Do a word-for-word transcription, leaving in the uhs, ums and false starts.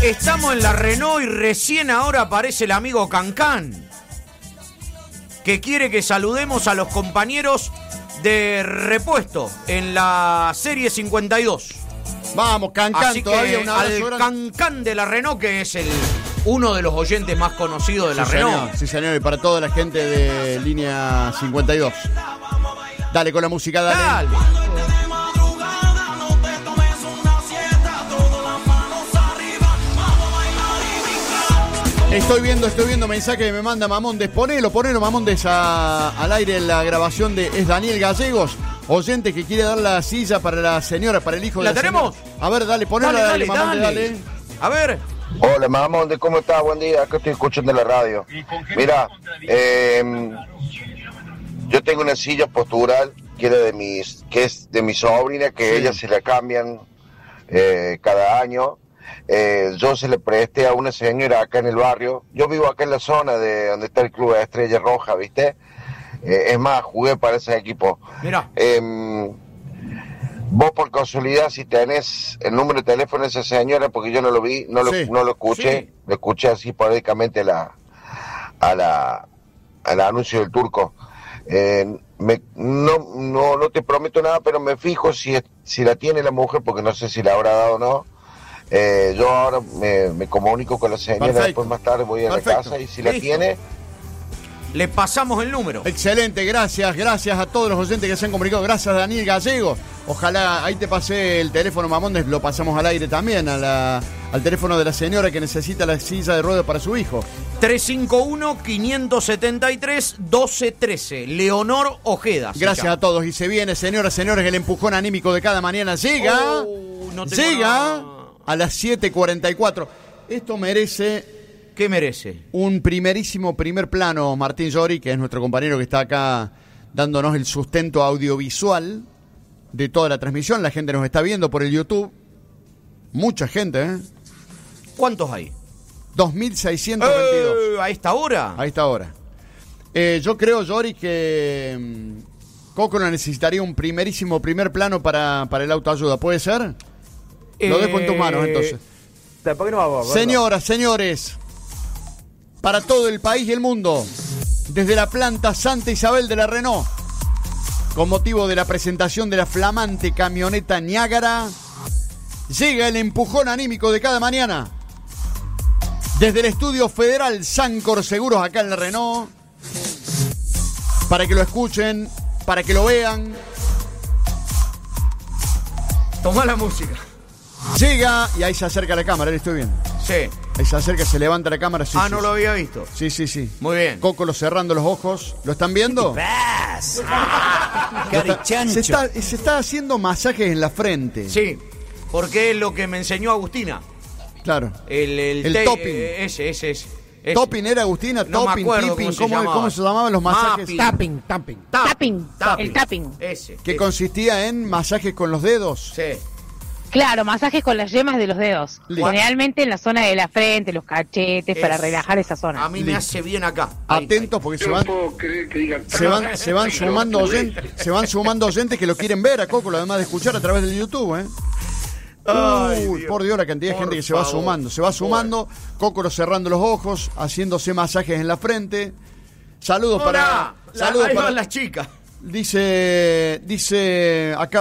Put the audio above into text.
Estamos en la Renault y recién ahora aparece el amigo Cancán, que quiere que saludemos a los compañeros de repuesto en la serie cincuenta y dos. Vamos, Cancán, Así todavía que una al hora. Cancán de la Renault, que es el uno de los oyentes más conocidos de la Sí, Renault. señor, sí, señor, y para toda la gente de línea cincuenta y dos. Dale con la música, dale. Dale. Estoy viendo, estoy viendo mensaje que me manda Mamondes. Ponelo, ponelo, Mamondes, a, al aire en la grabación de... Es Daniel Gallegos, oyente que quiere dar la silla para la señora, para el hijo de ¿La la tenemos? señora. A ver, dale, ponelo, Dale, dale, dale, Mamondes, dale. dale. A ver. Hola, Mamonde, ¿cómo estás? Buen día, acá estoy escuchando la radio. Mira, eh, yo tengo una silla postural que, era de mis, que es de mi sobrina, que Sí. ella se la cambian eh, cada año. Eh, yo se le presté a una señora acá en el barrio. Yo vivo acá en la zona de donde está el Club de Estrella Roja, ¿viste? Eh, es más, jugué para ese equipo. Mira. Eh, vos por casualidad, si tenés el número de teléfono de esa señora, porque yo no lo vi, no lo, Sí. no lo escuché, Sí. lo escuché así poéticamente a la, a la, al anuncio del Turco. Eh, me, no, no, no te prometo nada, pero me fijo si, si la tiene la mujer, porque no sé si la habrá dado o no. Eh, yo ahora me, me comunico con la señora, Perfecto. después más tarde voy a Perfecto. la casa y si la Listo. tiene... Le pasamos el número. Excelente, gracias, gracias a todos los oyentes que se han comunicado. Gracias, Daniel Gallegos. Ojalá, ahí te pasé el teléfono, Mamondes, lo pasamos al aire también, a la, al teléfono de la señora que necesita la silla de ruedas para su hijo. tres cinco uno, cinco siete tres, uno dos uno tres. Leonor Ojeda. se Gracias llama. a todos. Y se viene, señoras, señores, el empujón anímico de cada mañana. Llega, Oh, no tengo llega nada. a las siete cuarenta y cuatro. Esto merece ¿Qué merece? un primerísimo primer plano, Martín Llori, que es nuestro compañero que está acá dándonos el sustento audiovisual de toda la transmisión. La gente nos está viendo por el YouTube. Mucha gente, ¿eh? ¿Cuántos hay? dos mil seiscientos veintidós. Eh, ¿A esta hora? A esta hora. Eh, yo creo, Llori, que mm, Cócola necesitaría un primerísimo primer plano para, para el autoayuda. ¿Puede ser? Lo dejo en tus manos, entonces. ¿Por qué no vamos? Señoras, señores, para todo el país y el mundo, desde la planta Santa Isabel de la Renault, con motivo de la presentación de la flamante camioneta Niágara, llega el empujón anímico de cada mañana. Desde el estudio federal Sancor Seguros acá en la Renault, para que lo escuchen, para que lo vean. Tomá la música. Llega y ahí se acerca la cámara, le estoy viendo. Sí. Ahí se acerca, se levanta la cámara. Sí, ah, sí, no sí. lo había visto. Sí, sí, sí. Muy bien. Cócolo cerrando los ojos. ¿Lo están viendo? Se está, se está haciendo masajes en la frente. Sí, porque es lo que me enseñó Agustina. Claro. El, el, El te- topping. eh, Ese, ese, ese. ese. Topping era Agustina, No me topping, acuerdo tipping, cómo se ¿cómo, llamaba. cómo se llamaban los masajes? Mapping. Tapping, tapping. Tap- Tapping, el tapping. Ese. Que ese. consistía en masajes con los dedos. Sí. Claro, masajes con las yemas de los dedos. Listo. Generalmente en la zona de la frente, los cachetes, para Es- relajar esa zona. A mí me Listo. hace bien acá. Ahí, Atentos porque se van, puedo creer que digan se van, se van sumando oyentes, se van sumando oyentes que lo quieren ver a Cócolo, además de escuchar a través del YouTube, ¿eh? Ay, Uy, Dios. por Dios, la cantidad de Por gente que se va favor. sumando. Se va sumando, Cócolo cerrando los ojos, haciéndose masajes en la frente. Saludos Hola. para. La- Saludos ahí para. van las chicas. Dice, dice acá